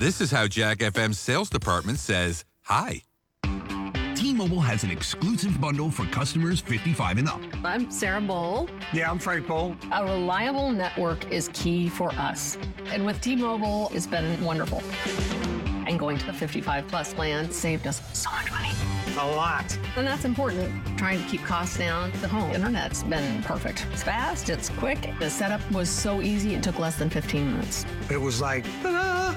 This is how Jack FM's sales department says hi. T-Mobile has an exclusive bundle for customers 55 and up. I'm Sarah Bowl. Yeah, I'm Frank Bowl. A reliable network is key for us. And with T-Mobile, it's been wonderful. And going to the 55 plus plan saved us so much money. A lot. And that's important. Trying to keep costs down. The home internet's been perfect. It's fast, it's quick. The setup was so easy, it took less than 15 minutes. It was like, ta-da!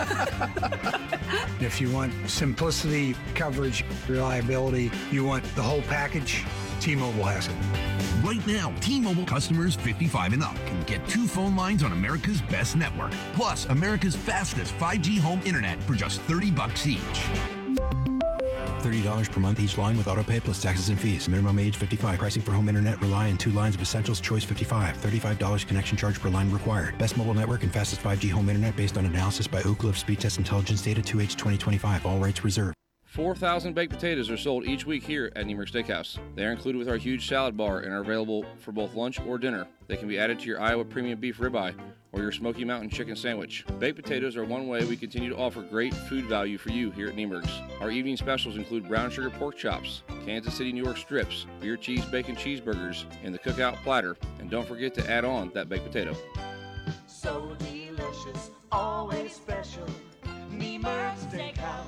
If you want simplicity, coverage, reliability, you want the whole package, T-Mobile has it. Right now, T-Mobile customers 55 and up can get 2 phone lines on America's best network, plus America's fastest 5G home internet for just $30 each. $30 per month each line with autopay plus taxes and fees. Minimum age 55. Pricing for home internet rely on 2 lines of Essentials Choice 55. $35 connection charge per line required. Best mobile network and fastest 5G home internet based on analysis by Ookla of Speed Test Intelligence data 2H 2025. All rights reserved. 4,000 baked potatoes are sold each week here at Niemerg Steakhouse. They are included with our huge salad bar and are available for both lunch or dinner. They can be added to your Iowa Premium Beef Ribeye or your Smoky Mountain Chicken Sandwich. Baked potatoes are one way we continue to offer great food value for you here at Niemerg's. Our evening specials include brown sugar pork chops, Kansas City New York strips, beer cheese bacon cheeseburgers, and the cookout platter. And don't forget to add on that baked potato. So delicious, always special, Niemerg Steakhouse.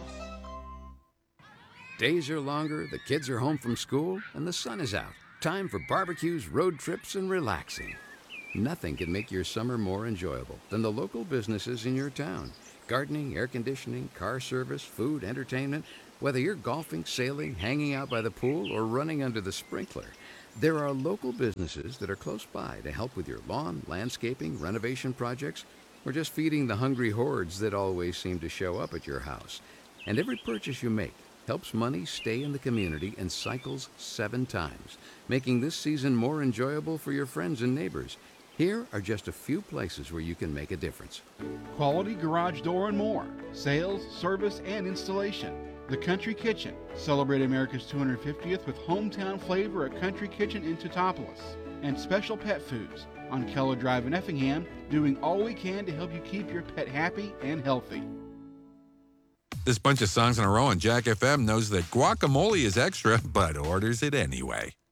Days are longer, the kids are home from school, and the sun is out. Time for barbecues, road trips, and relaxing. Nothing can make your summer more enjoyable than the local businesses in your town. Gardening, air conditioning, car service, food, entertainment. Whether you're golfing, sailing, hanging out by the pool, or running under the sprinkler, there are local businesses that are close by to help with your lawn, landscaping, renovation projects, or just feeding the hungry hordes that always seem to show up at your house. And every purchase you make helps money stay in the community and cycles 7 times, making this season more enjoyable for your friends and neighbors. Here are just a few places where you can make a difference. Quality garage door and more. Sales, service, and installation. The Country Kitchen. Celebrate America's 250th with hometown flavor at Country Kitchen in Teutopolis. And Special Pet Foods on Keller Drive in Effingham, doing all we can to help you keep your pet happy and healthy. This bunch of songs in a row on Jack FM knows that guacamole is extra, but orders it anyway.